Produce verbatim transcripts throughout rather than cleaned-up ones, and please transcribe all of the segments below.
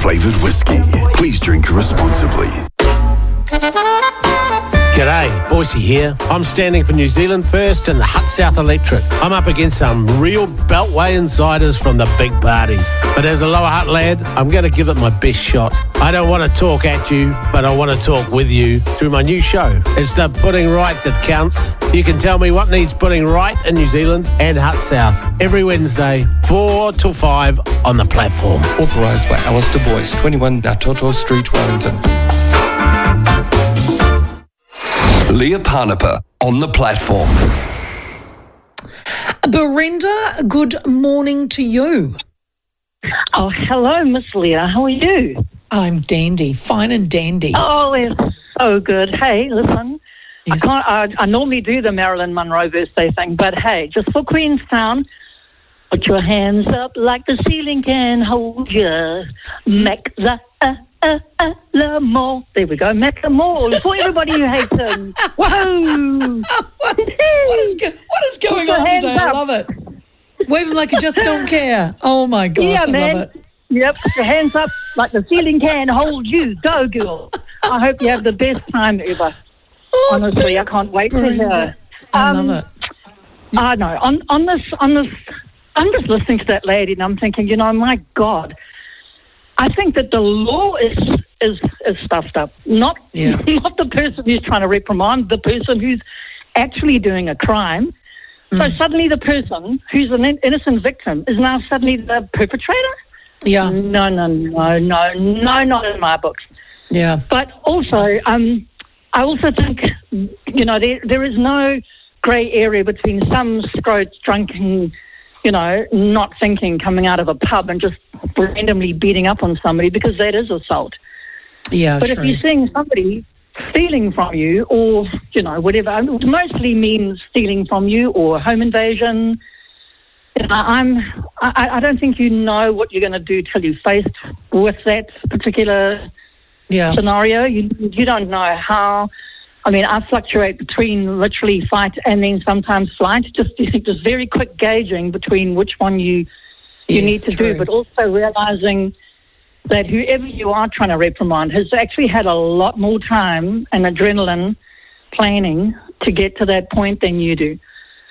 flavoured whiskey. Please drink responsibly. G'day, Boise here. I'm standing for New Zealand First and the Hut South Electric. I'm up against some real Beltway insiders from the big parties. But as a Lower Hutt lad, I'm going to give it my best shot. I don't want to talk at you, but I want to talk with you through my new show. It's the Putting Right that counts. You can tell me what needs putting right in New Zealand and Hut South every Wednesday, four till five on the platform. Authorised by Alistair Boyce, twenty-one Datoto Street, Wellington. Leah Parnapa on the platform. Berenda, good morning to you. Oh, hello, Miss Leah. How are you? I'm dandy, fine and dandy. Oh, it's so good. Hey, listen, Yes. I can't. I, I normally do the Marilyn Monroe birthday thing, but hey, just for Queenstown, put your hands up like the ceiling can hold you. Make the uh, uh, uh, l'amour. There we go. Make l'amour for everybody who hates him. Whoa! what, what is go- what is going Put your on hands today? I up. love it. Wave them like you just don't care. Oh my gosh, Yeah, I man. love it. Yep, put your hands up like the ceiling can hold you. Go, girl. I hope you have the best time ever. Honestly, I can't wait to Brenda, hear. I Um, love it. I know. On on this on this, I'm just listening to that lady, and I'm thinking, you know, my God, I think that the law is is is stuffed up. Not Yeah. not the person who's trying to reprimand, the person who's actually doing a crime. So Mm. suddenly, the person who's an in- innocent victim is now suddenly the perpetrator. Yeah, No, no, no, no, no, not in my books. yeah, But also, um, I also think, you know, there there is no grey area between some scrotes drunken, you know, not thinking, coming out of a pub and just randomly beating up on somebody, because that is assault. yeah, But true. if you're seeing somebody stealing from you, or, you know, whatever, I mean, it mostly means stealing from you or home invasion. You know, I'm, I, I don't think you know what you're going to do till you're faced with that particular yeah, scenario. You you don't know how. I mean, I fluctuate between literally fight and then sometimes flight. Just just very quick gauging between which one you you Yes, need to true. do, but also realizing that whoever you are trying to reprimand has actually had a lot more time and adrenaline planning to get to that point than you do.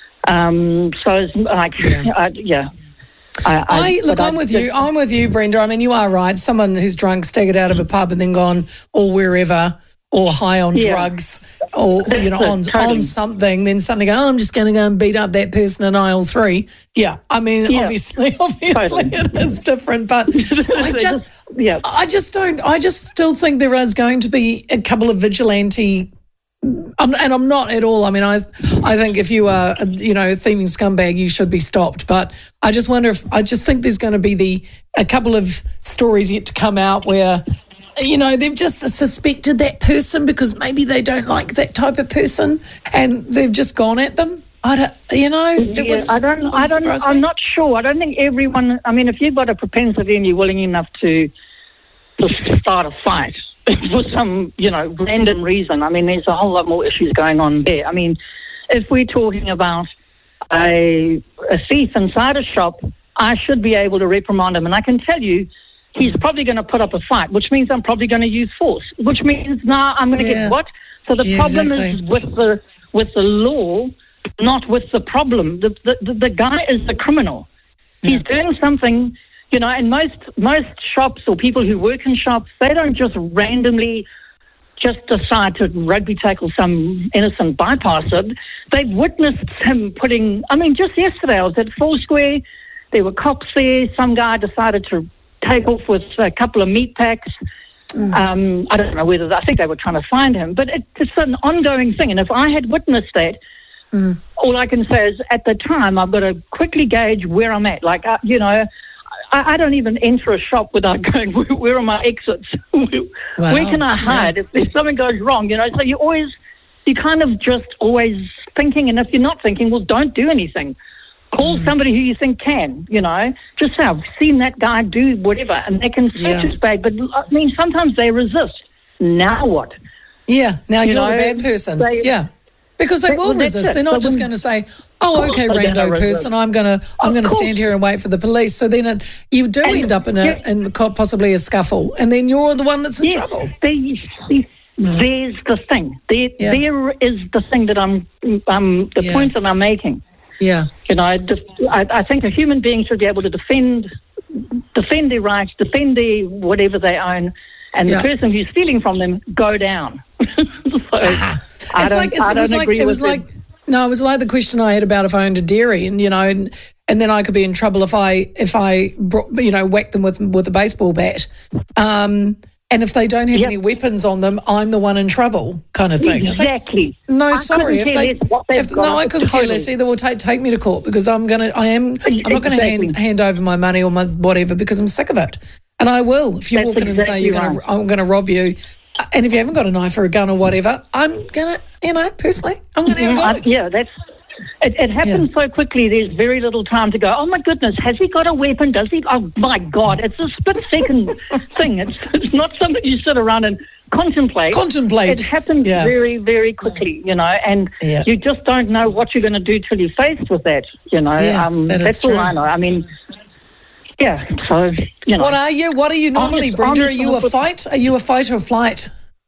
Um, so it's like, Yeah. I, yeah. I, I, look, but I'm with just- you. I'm with you, Brenda. I mean, you are right. Someone who's drunk, staggered out of a pub and then gone or wherever, or high on Yeah. drugs, or you know, on Totally. on something. Then suddenly go, oh, I'm just going to go and beat up that person in aisle three. Yeah, I mean, Yeah. obviously, obviously, Totally. it is different. But I just, yeah. I just don't. I just still think there is going to be a couple of vigilante. I'm, and I'm not at all. I mean, I I think if you are, a, you know, a thieving scumbag, you should be stopped. But I just wonder if I just think there's going to be the a couple of stories yet to come out where, you know, they've just suspected that person because maybe they don't like that type of person, and they've just gone at them. I don't, you know, it Yeah, wouldn't- I don't. I wouldn't don't. surprise I'm me. not sure. I don't think everyone. I mean, if you've got a propensity and you're willing enough to, to start a fight for some, you know, random reason, I mean, there's a whole lot more issues going on there. I mean, if we're talking about a a thief inside a shop, I should be able to reprimand him, and I can tell you, he's probably going to put up a fight, which means I'm probably going to use force, which means now I'm going to Yeah. get what? So the Yeah, problem is exactly. with the with the law, not with the problem. The the, the, the guy is the criminal. He's doing something, you know, and most most shops or people who work in shops, they don't just randomly just decide to rugby tackle some innocent bypasser. They've witnessed him putting, I mean, just yesterday I was at Foursquare, there were cops there, some guy decided to take off with a couple of meat packs. Mm. Um, I don't know whether, I think they were trying to find him, but it, it's an ongoing thing. And if I had witnessed that, Mm. all I can say is at the time I've got to quickly gauge where I'm at. Like, uh, you know, I, I don't even enter a shop without going, where, where are my exits? where, Wow. where can I hide if, if something goes wrong? You know, so you always, you kind of just always thinking, and if you're not thinking, well, don't do anything. Call Mm. somebody who you think can, you know. Just say, I've seen that guy do whatever, and they can say Yeah. it's bad, but I mean, sometimes they resist. Now what? Yeah, now You you're the know, bad person. they- yeah. Because they That- will well, that's resist. it. They're not So just when- going to say, "Oh, okay, Oh, they're rando gonna resist. person, I'm going to I'm Of going to course. stand here and wait for the police." So then it, you do And- end up in a yeah. in co- possibly a scuffle, and then you're the one that's in Yes, trouble. they- see, there's the thing. There, Yeah. there is the thing that I'm, um, the Yeah. point that I'm making. Yeah, You know, def- I, I think a human being should be able to defend, defend their rights, defend their whatever they own, and Yeah. the person who's stealing from them go down. so I it's don't, like it's, I it don't was like agree it was with like no, it was like the question I had about if I owned a dairy, and you know, and and then I could be in trouble if I if I brought, you know whacked them with with a baseball bat. Um, and if they don't have Yep. any weapons on them, I'm the one in trouble, kind of thing. It's like, Exactly. no, I sorry. couldn't If care they, less what they've if, got, no, I couldn't care less totally. either. Well, take take me to court because I'm gonna. I am. I'm not going to hand Exactly. hand over my money or my whatever because I'm sick of it, and I will. If you That's walk in and say you're exactly going to, I'm going to rob you, and if you haven't got a knife or a gun or whatever, I'm gonna, you know, personally, I'm going to have a I- go. yeah, that's. It, it happens so quickly. There's very little time to go. Oh my goodness, has he got a weapon? Does he? Oh my God, it's a split second thing. It's it's not something you sit around and contemplate. Contemplate. It happens Yeah. very very quickly, you know, and Yeah. you just don't know what you're going to do till you're faced with that. You know, Yeah, um, that is that's true. all I know. I mean, yeah. So you know, What are you? What are you normally, just- Brenda? I'm Are just you a gonna put- fight? Are you a fight or flight?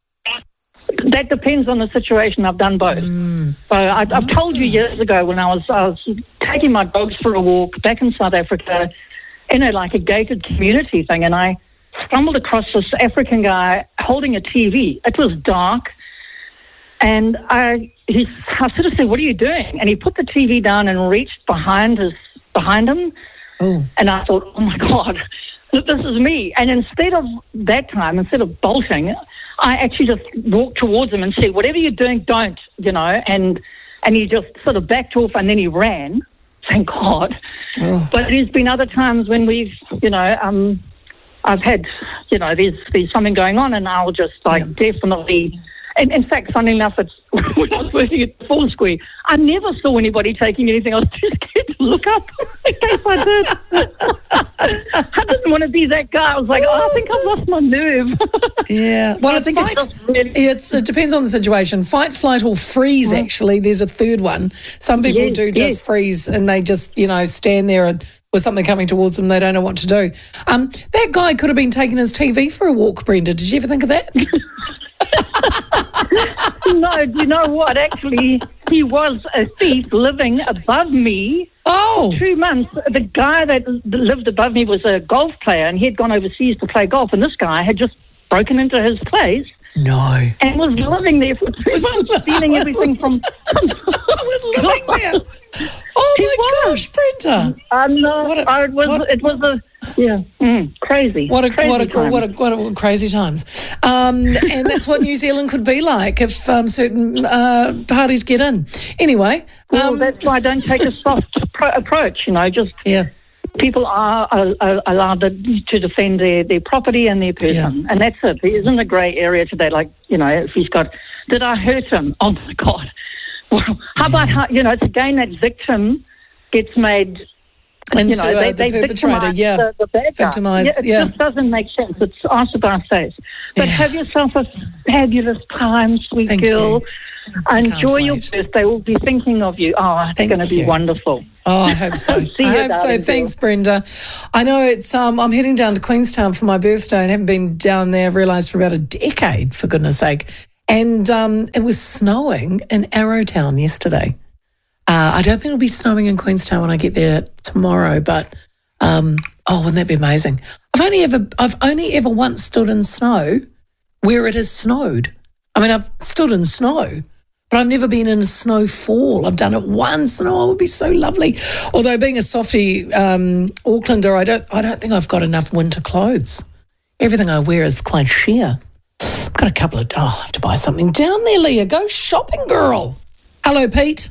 that depends on the situation. I've done both. Mm. So I, I've told you years ago when I was I was taking my dogs for a walk back in South Africa, in a like a gated community thing, and I stumbled across this African guy holding a T V. It was dark, and I he I sort of said, "What are you doing?" And he put the T V down and reached behind his behind him, Oh, and I thought, "Oh my God, this is me." And instead of that time, instead of bolting, I actually just walked towards him and said, "Whatever you're doing, don't," you know, and and he just sort of backed off and then he ran, thank God. Oh. But there's been other times when we've, you know, um, I've had, you know, there's there's something going on and I'll just like Yeah. definitely, and in fact, funnily enough, it's when I was working at Full Square, I never saw anybody taking anything. I was too scared to look up in case I did. I didn't want to be that guy. I was like, oh, I think I've lost my nerve. yeah. Well, I it's think fight. it's just really- It's, it depends on the situation. Fight, flight, or freeze, actually. There's a third one. Some people Yes, do just yes. freeze and they just, you know, stand there and, with something coming towards them, they don't know what to do. Um, that guy could have been taking his T V for a walk, Brenda. Did you ever think of that? No, do you know what? Actually, he was a thief living above me. Oh, Two months. The guy that lived above me was a golf player, and he had gone overseas to play golf. And this guy had just broken into his place no. and was living there for two Was months, li- stealing everything from. I was living there. Oh, He my was. gosh, Brenda. I know. What a- I was. what- It was a. Yeah. Mm, crazy. What a crazy what a time. what a what a crazy times, um, and that's what New Zealand could be like if um, certain uh, parties get in. Anyway, Well, um, that's why I don't take a soft pro- approach. You know, just yeah, people are, are, are allowed to, to defend their, their property and their person. Yeah. And that's it. There isn't a grey area today. Like, you know, if he's got, did I hurt him? Oh, my God. Well, how about, how, you know, it's again that victim gets made, Into, you know, uh, they, the they perpetrator, victimize yeah. the, the bad guy. Victimise, Yeah, it yeah. just doesn't make sense. It's arse about face. But Yeah. have yourself a fabulous time, sweet Thank girl. you. Enjoy your wait. birthday. We'll be thinking of you. Oh, it's Thank going to be you. wonderful. Oh, I hope so. See I you, hope so. darling Thanks, girl. Brenda. I know it's. Um, I'm heading down to Queenstown for my birthday and haven't been down there. I've realised for about a decade, for goodness sake. And um, it was snowing in Arrowtown yesterday. Uh, I don't think it'll be snowing in Queenstown when I get there tomorrow, but um, oh, wouldn't that be amazing? I've only ever, I've only ever once stood in snow where it has snowed. I mean, I've stood in snow, but I've never been in a snowfall. I've done it once, and oh, it would be so lovely. Although being a softie um, Aucklander, I don't, I don't think I've got enough winter clothes. Everything I wear is quite sheer. I've got a couple of. Oh, I have to buy something down there, Leah. Go shopping, girl. Hello, Pete.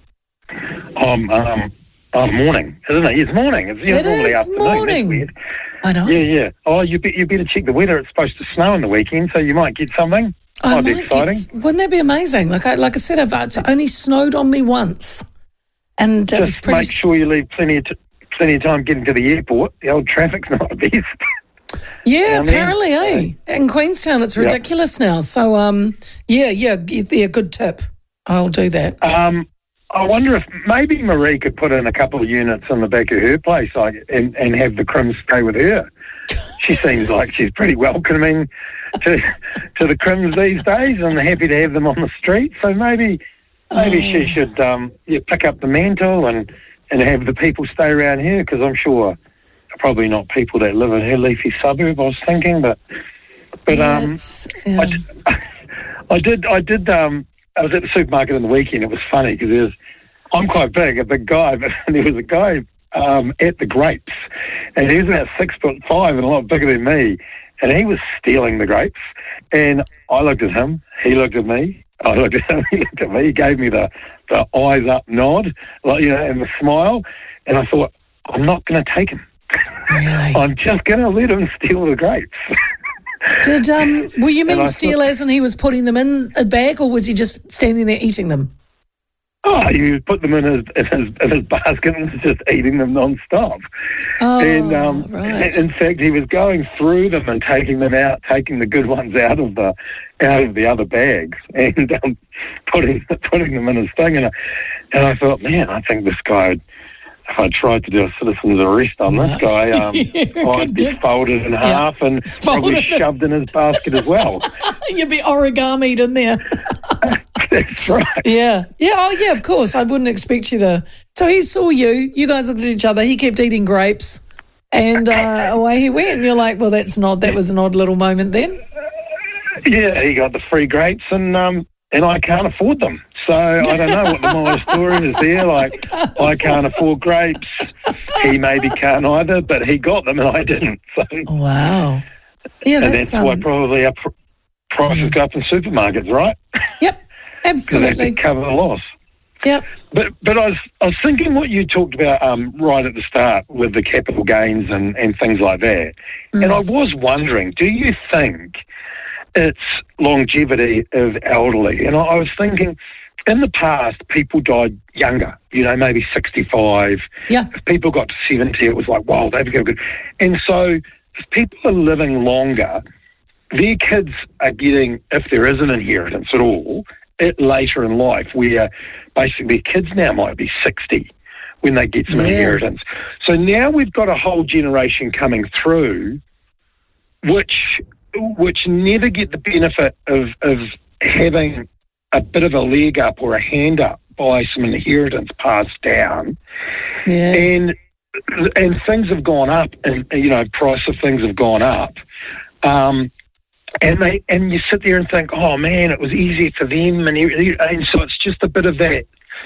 Um, um, um, morning, isn't it? It's morning. It's It normally is afternoon. morning. That's weird. I know. Yeah, yeah. Oh, you be, you better check the weather. It's supposed to snow on the weekend, so you might get something. I Might be might exciting. get- wouldn't that be amazing? Like I, like I said, I've, it's only snowed on me once, and it was Just pretty. make sure you leave plenty of t- plenty of time getting to the airport. The old traffic's not the best. Yeah, down there. apparently, eh? In Queenstown, it's Yeah. ridiculous now. So, um, yeah, yeah, g- yeah, good tip. I'll do that. Um, I wonder if maybe Marie could put in a couple of units in the back of her place, like, and, and have the Crims stay with her. She seems like she's pretty welcoming to to the Crims these days, and happy to have them on the street. So maybe maybe Oh. she should um, yeah, pick up the mantle and, and have the people stay around here, because I'm sure probably not people that live in her leafy suburb, I was thinking, but but Yeah, um, it's- yeah. I, d- I did I did um, I was at the supermarket on the weekend. It was funny because there's I'm quite big, a big guy, but there was a guy um, at the grapes, and he was about six foot five and a lot bigger than me, and he was stealing the grapes. And I looked at him, he looked at me, I looked at him, he looked at me. He gave me the, the eyes up nod, like, you know, and the smile, and I thought, I'm not going to take him. Really? I'm just going to let him steal the grapes. Did um? Were you And mean I steal thought- as in he was putting them in a bag, or was he just standing there eating them? Oh, he put them in his, in his, in his basket and was just eating them non-stop. Oh, and um, right. in fact, he was going through them and taking them out, taking the good ones out of the out of the other bags, and um, putting putting them in his thing. And I, and I thought, man, I think this guy, if I tried to do a citizen's arrest on this guy, um, I'd be folded in half and probably Folded. shoved in his basket as well. You'd be origamied in there. That's right. Yeah. Yeah. Oh, yeah, of course. I wouldn't expect you to. So he saw you. You guys looked at each other. He kept eating grapes. And uh, away he went. And you're like, well, that's not, that was an odd little moment then. Yeah, he got the free grapes, and um, and I can't afford them. So I don't know what the moral of the story is there. Like, I can't afford grapes. He maybe can't either, but he got them and I didn't. So, Wow. Yeah, and that's, that's why um, probably our pr- prices go up in supermarkets, right? yep, Because they have absolutely. to cover the loss. Yep. But but I was I was thinking what you talked about um, right at the start with the capital gains and, and things like that. Mm. And I was wondering, do you think it's longevity of elderly? And I, I was thinking, in the past, people died younger, you know, maybe sixty-five. Yeah. If people got to seventy, it was like, wow, they've got good. And so if people are living longer, their kids are getting, if there is an inheritance at all, it later in life, where basically kids now might be sixty when they get some Yeah. inheritance. So now we've got a whole generation coming through which which never get the benefit of, of having a bit of a leg up or a hand up by some inheritance passed down. Yes. And and things have gone up, and you know, price of things have gone up. Um, and they and you sit there and think, oh man, it was easier for them, and, everything. And so it's just a bit of that.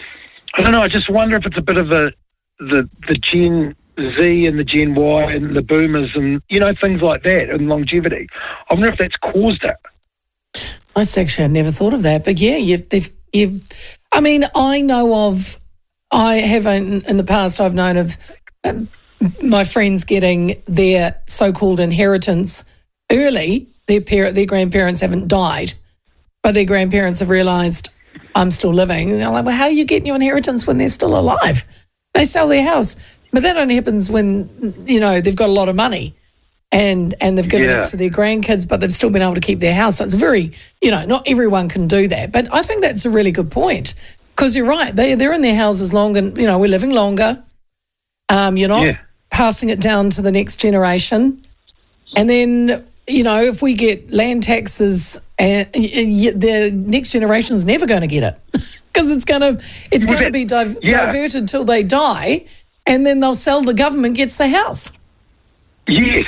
I don't know. I just wonder if it's a bit of a the the Gen Z and the Gen Y and the Boomers and you know things like that and longevity. I wonder if that's caused it. That's actually, I never thought of that. But yeah, you've, they've, you've, I mean, I know of, I have in, in the past, I've known of um, my friends getting their so-called inheritance early. Their parent, their grandparents haven't died, but their grandparents have realised I'm still living. And they're like, well, how are you getting your inheritance when they're still alive? They sell their house. But that only happens when, you know, they've got a lot of money. And and they've given Yeah. it to their grandkids, but they've still been able to keep their house. So it's very, you know, not everyone can do that. But I think that's a really good point because you're right. They, they're in their houses long and, you know, we're living longer. Um, you're not Yeah. passing it down to the next generation. And then, you know, if we get land taxes, and y- y- the next generation's never going to get it because it's going to it's Well, going to that- be div- yeah. diverted till they die, and then they'll sell. The government gets the house. Yes,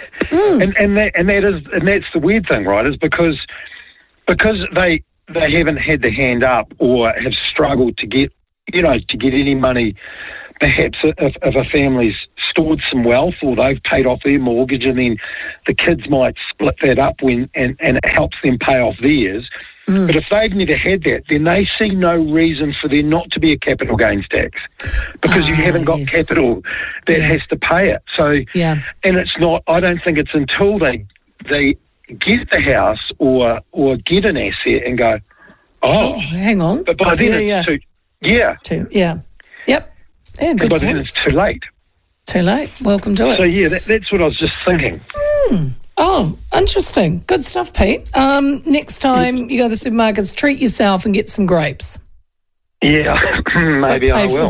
and and that and that is and that's the weird thing, right? Is because because they they haven't had the hand up or have struggled to get you know to get any money. Perhaps if, if a family's stored some wealth or they've paid off their mortgage, and then the kids might split that up when and, and it helps them pay off theirs. But if they've never had that, then they see no reason for there not to be a capital gains tax because you Ah, haven't got yes. capital that has to pay it. So, Yeah. and it's not. I don't think it's until they they get the house or or get an asset and go, oh, Oh, hang on. but by then yeah, it's yeah. too. Yeah, Too, yeah. Yep. Yeah, and good by then points. it's too late. Too late. Welcome to it. So yeah, that, that's what I was just thinking. Oh, interesting. Good stuff, Pete. Um, next time you go to the supermarkets, treat yourself and get some grapes. Yeah, maybe I Pay for- will.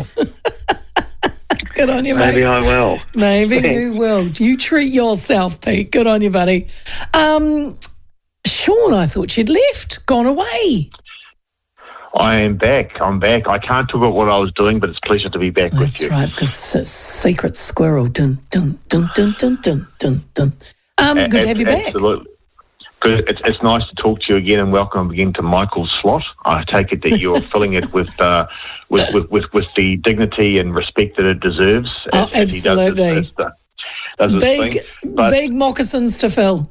Good on you, mate. Maybe I will. Maybe you will. You treat yourself, Pete. Good on you, buddy. Um, Sean, I thought you'd left, gone away. I am back. I'm back. I can't talk about what I was doing, but it's a pleasure to be back with That's you. right, because it's secret squirrel. Dun, dun, dun, dun, dun, dun, dun, dun. Um, A- good to have you back. Absolutely. Good. It's, it's nice to talk to you again, and welcome again to Michael's slot. I take it that you're filling it with, uh, with, with, with with the dignity and respect that it deserves. Oh, as- as he does absolutely. his- his, uh, does his Big, thing. But big moccasins to fill.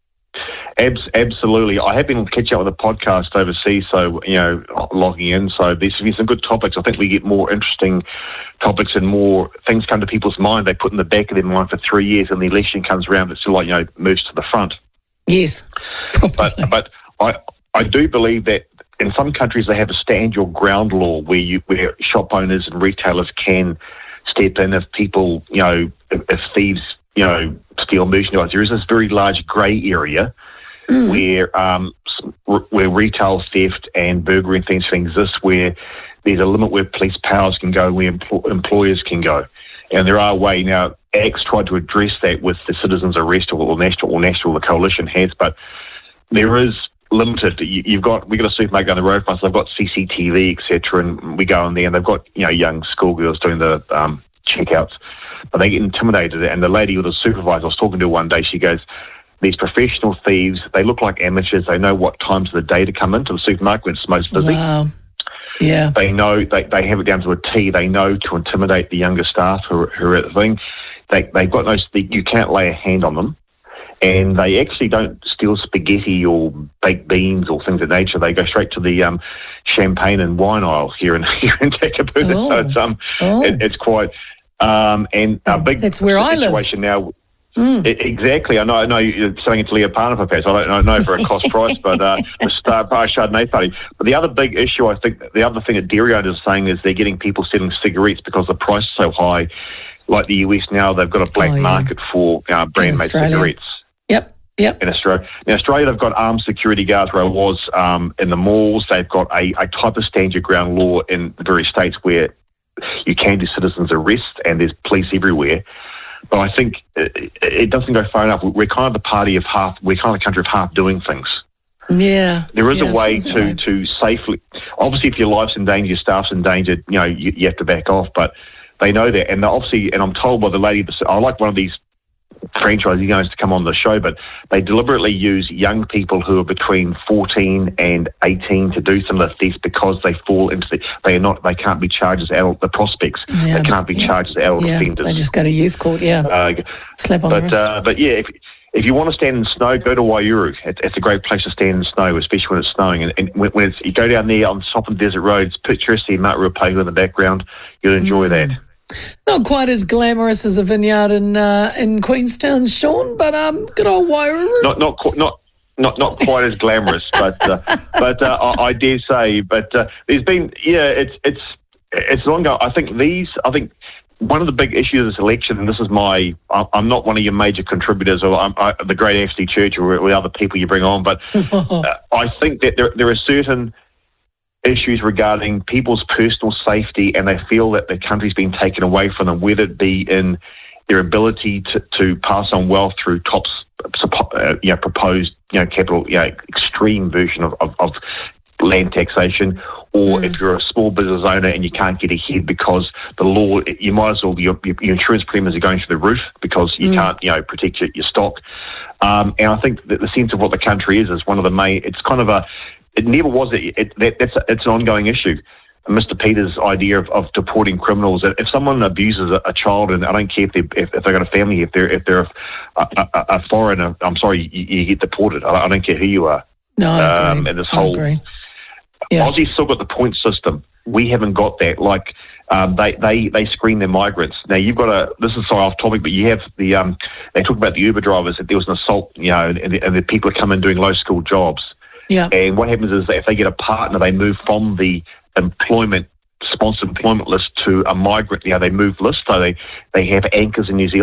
abs- absolutely. I have been catching up with a podcast overseas, so, you know, logging in. So there's been some good topics. I think we get more interesting topics and more things come to people's mind. They put in the back of their mind for three years, and the election comes around. It's still like, you know, moves to the front. Yes, probably. But but I I do believe that in some countries they have a stand your ground law where you where shop owners and retailers can step in if people, you know, if, if thieves, you know, steal merchandise. There is this very large grey area mm. where um where retail theft and burglary and things exist, where there's a limit where police powers can go, where empl- employers can go. And there are ways now. Acts tried to address that with the citizens' arrest or national or national the coalition has, but there is limited. You, you've got we got a supermarket down the road from us. They've got C C T V, et cetera, and we go in there and they've got, you know, young schoolgirls doing the um, checkouts, but they get intimidated. And the lady with the supervisor I was talking to one day, she goes, "These professional thieves, they look like amateurs. They know what times of the day to come into the supermarket when it's most busy." Wow. Yeah. They know, they, they have it down to a T. They know to intimidate the younger staff who are, who are at the thing. They, they've got no, you can't lay a hand on them. And they actually don't steal spaghetti or baked beans or things of that nature. They go straight to the um, champagne and wine aisle here in, here in Takapuna. Oh. So it's, um, Oh. it, it's quite, um, and a big That's where I live. situation now. Mm. I- exactly. I know. I know you're selling it to Leah Parnapa, Pat. I don't I know for a cost price, but uh, the Star Bar Chardonnay party. But the other big issue, I think, the other thing that dairy owners are saying is they're getting people selling cigarettes because the price is so high. Like the U S now, they've got a black Oh, yeah. market for uh, brand made Australia. cigarettes. Yep. Yep. In Australia, in Australia, they've got armed security guards where I was um, in the malls. They've got a, a type of stand your ground law in the various states where you can do citizens arrest, and there's police everywhere. But I think it, it doesn't go far enough. We're kind of the party of half. We're kind of the country of half doing things. Yeah. There is yeah, a way feels that to, way. to safely. Obviously, if your life's in danger, your staff's in danger, you know, you, you have to back off. But they know that, and obviously, and I'm told by the lady. I like one of these franchisee owners to come on the show, but they deliberately use young people who are between fourteen and eighteen to do some of the thefts because they fall into the. They are not. They can't be charged as adult. The prospects. Yeah, they can't be yeah, charged as adult Yeah. offenders. They just go to youth court. Yeah. Uh, Slap on the but wrist. uh, but yeah, if if you want to stand in the snow, go to Waiouru. It, it's a great place to stand in the snow, especially when it's snowing. And, and when, when it's, you go down there on top of the desert roads, picturesque, Mount Ruapehu in the background, you'll enjoy Mm. that. Not quite as glamorous as a vineyard in uh, in Queenstown, Sean, but um, good old Wairuru. Not not qu- not. Not not quite as glamorous, but uh, but uh, I, I dare say. But uh, there's been yeah, it's it's it's long. I think these. I think one of the big issues of this election, and this is my. I'm not one of your major contributors, or I'm, I, the Great Ashley Church, or, or other people you bring on. But uh, I think that there there are certain issues regarding people's personal safety, and they feel that the country's been taken away from them, whether it be in their ability to, to pass on wealth through top, uh, you know, proposed, you know, capital, you know, extreme version of, of, of land taxation, or mm. if you're a small business owner and you can't get ahead because the law, you might as well, your, your insurance premiums are going through the roof because you mm. can't, you know, protect your, your stock. Um, and I think that the sense of what the country is is one of the main, it's kind of a, it never was, it, it, that, that's a, it's an ongoing issue. Mister Peters' idea of, of deporting criminals. If someone abuses a, a child, and I don't care if, they, if, if they've got a family, if they're if they're a, a, a foreigner, I'm sorry, you, you get deported. I, I don't care who you are. No, I um, agree. And this I whole agree. Yeah. Aussie's still got the point system. We haven't got that. Like um, they they they screen their migrants. Now you've got a. This is sorry off topic, but you have the. Um, they talk about the Uber drivers. That there was an assault, you know, and, and the people come in doing low skilled jobs. Yeah. And what happens is that if they get a partner, they move from the employment sponsored employment list to a migrant. You know, they move list, so they they have anchors in New Zealand.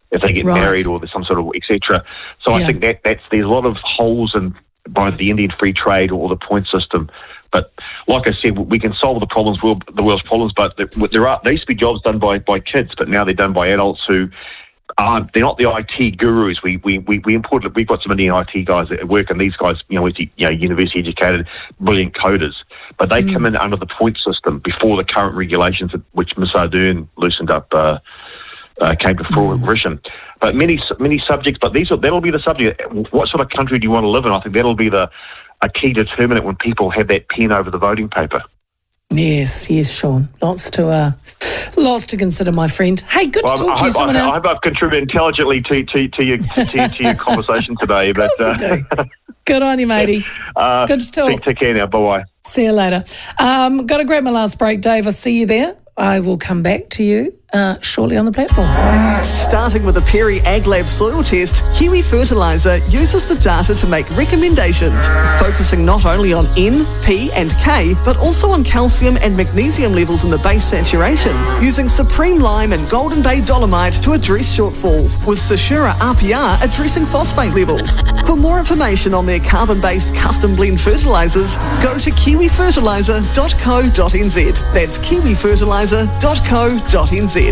if they get Right. married or there's some sort of et cetera. So Yeah. I think that that's there's a lot of holes in by the Indian free trade or the point system. But like I said, we can solve the problems, world, the world's problems. But there, there are there used to be jobs done by, by kids, but now they're done by adults who aren't. They're not the I T gurus. We we we, we imported. We've got some Indian I T guys at work, and these guys, you know, with you know, university educated, brilliant coders. But they mm. come in under the point system before the current regulations, which Miz Ardern loosened up. Uh, Uh, came to fruition, but many many subjects. But these are, that'll be the subject. What sort of country do you want to live in? I think that'll be the a key determinant when people have that pen over the voting paper. Yes, yes, Sean. Lots to uh, lots to consider, my friend. Hey, good Well, to talk I, to you. hope, Someone I, else. I hope I've contributed intelligently to to, to your to, to your conversation today. Of course but you do. Good on you, matey. uh, Good to talk. Take, take care now. Bye bye. See you later. Um, got to grab my last break, Dave. I see you there. I will come back to you uh, shortly on the platform. Starting with a Perry AgLab soil test, Kiwi Fertiliser uses the data to make recommendations, focusing not only on N, P and K, but also on calcium and magnesium levels in the base saturation, using Supreme Lime and Golden Bay Dolomite to address shortfalls, with Sashura R P R addressing phosphate levels. For more information on their carbon-based custom blend fertilisers, go to kiwi fertiliser dot co dot n z. That's kiwi fertiliser dot co dot n z.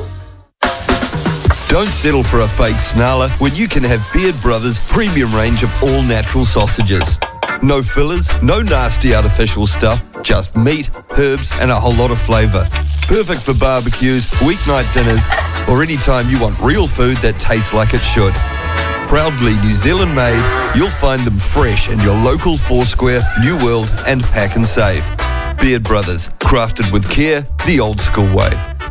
Don't settle for a fake snarler when you can have Beard Brothers' premium range of all-natural sausages. No fillers, no nasty artificial stuff, just meat, herbs and a whole lot of flavour. Perfect for barbecues, weeknight dinners or any time you want real food that tastes like it should. Proudly New Zealand made, you'll find them fresh in your local Foursquare, New World and Pack and Save. Beard Brothers, crafted with care, the old school way.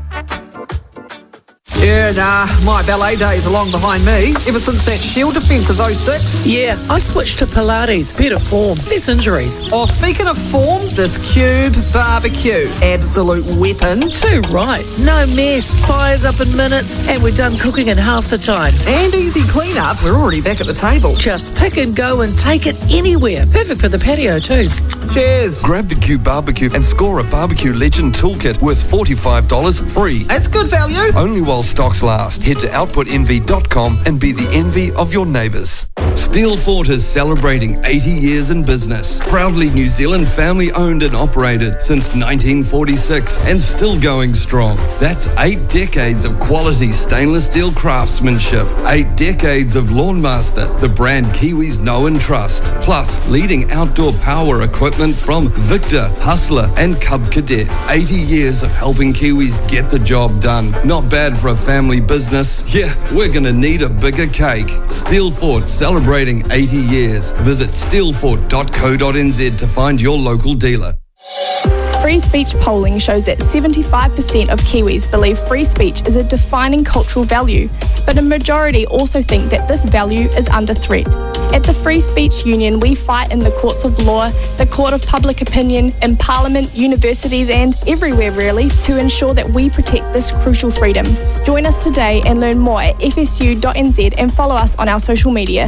Yeah, nah, my ballet days are long behind me. Ever since that Shield defence of oh six. Yeah, I switched to Pilates. Better form, less injuries. Oh, speaking of form, this Cube barbecue. Absolute weapon. Too right. No mess. Fires up in minutes, and we're done cooking in half the time. And easy clean-up. We're already back at the table. Just pick and go and take it anywhere. Perfect for the patio too. Cheers. Grab the Cube Barbecue and score a Barbecue Legend Toolkit worth forty-five dollars free. That's good value. Only while stocks last. Head to output envy dot com and be the envy of your neighbours. Steelfort is celebrating eighty years in business. Proudly New Zealand family owned and operated since nineteen forty-six and still going strong. That's eight decades of quality stainless steel craftsmanship. Eight decades of Lawnmaster, the brand Kiwis know and trust. Plus, leading outdoor power equipment from Victor, Hustler and Cub Cadet. eighty years of helping Kiwis get the job done. Not bad for a family business. Yeah, we're gonna need a bigger cake. Steelfort celebrating eighty years. Visit steelfort dot co dot n z to find your local dealer. Free speech polling shows that seventy-five percent of Kiwis believe free speech is a defining cultural value, but a majority also think that this value is under threat. At the Free Speech Union, we fight in the courts of law, the court of public opinion, in Parliament, universities and everywhere really to ensure that we protect this crucial freedom. Join us today and learn more at f s u dot n z and follow us on our social media.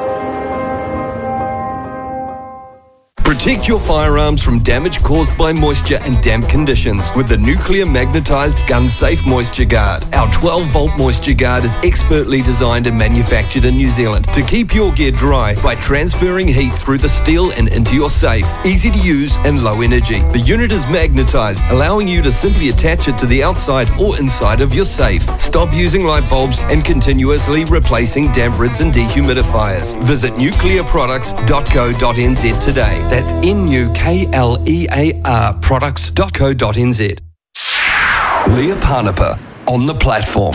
Protect your firearms from damage caused by moisture and damp conditions with the nuclear magnetized gun safe moisture guard. Our twelve volt moisture guard is expertly designed and manufactured in New Zealand to keep your gear dry by transferring heat through the steel and into your safe. Easy to use and low energy. The unit is magnetized, allowing you to simply attach it to the outside or inside of your safe. Stop using light bulbs and continuously replacing damp rids and dehumidifiers. Visit nuclear products dot co dot n z today. That's N U K L E A R products dot co dot n z. Leah Parnapa on the platform.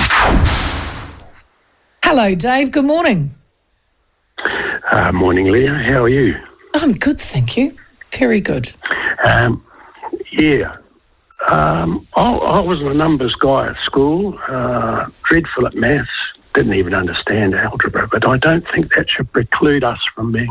Hello, Dave. Good morning. Uh, morning, Leah. How are you? I'm good, thank you. Very good. Um, yeah. Um, I, I was a numbers guy at school, uh, dreadful at maths, didn't even understand algebra, but I don't think that should preclude us from being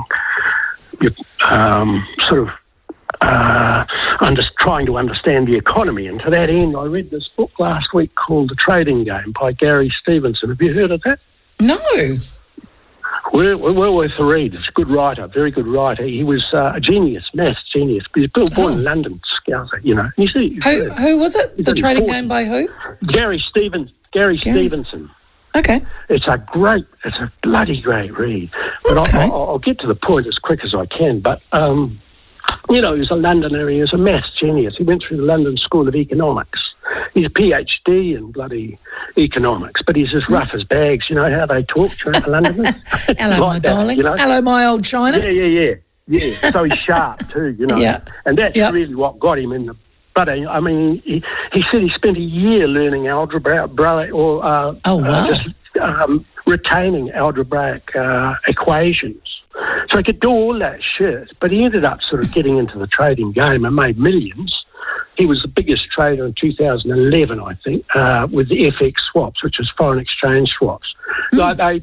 um, sort of uh, under, trying to understand the economy. And to that end, I read this book last week called The Trading Game by Gary Stevenson. Have you heard of that? No. Well, well worth a read. It's a good writer, very good writer. He was uh, a genius, maths genius. He was born oh. in London, Scouser, you know. You see, who, who was it? The Trading Game by who? Gary Stevens. Gary, Gary. Stevenson. Okay. It's a great, it's a bloody great read. But Okay. I'll, I'll, I'll get to the point as quick as I can. But, um, you know, he was a Londoner, he was a maths genius. He went through the London School of Economics. He's a PhD in bloody economics, but he's as rough as bags. You know how they talk to the Londoners? Hello, my that, darling. you know? Hello, my old China. Yeah, yeah, yeah. Yeah, so he's sharp too, you know. Yeah. And that's Yep. really what got him in the... But, uh, I mean, he, he said he spent a year learning algebra, bra- or uh, Oh, wow. uh, just um, retaining algebraic uh, equations. So he could do all that shit, but he ended up sort of getting into the trading game and made millions. He was the biggest trader in two thousand eleven, I think, uh, with the F X swaps, which was foreign exchange swaps. Mm. So they